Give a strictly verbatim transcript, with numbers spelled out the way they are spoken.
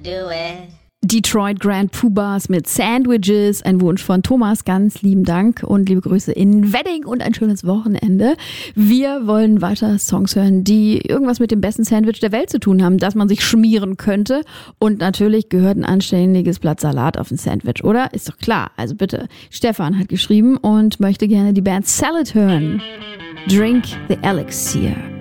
do it. Detroit Grand Poobahs mit Sandwiches, ein Wunsch von Thomas, ganz lieben Dank und liebe Grüße in Wedding und ein schönes Wochenende. Wir wollen weiter Songs hören, die irgendwas mit dem besten Sandwich der Welt zu tun haben, das man sich schmieren könnte, und natürlich gehört ein anständiges Blatt Salat auf ein Sandwich, oder? Ist doch klar, also bitte. Stefan hat geschrieben und möchte gerne die Band Salad hören. Drink the Elixir.